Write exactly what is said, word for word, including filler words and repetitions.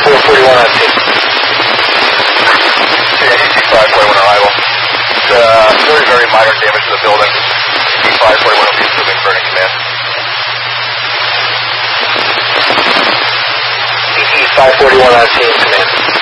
four forty-one on scene. Yeah, D C five forty-one arrival. It's uh, very, very minor damage to the building. D C five forty-one will be assuming burning command. D C five forty-one on scene, command.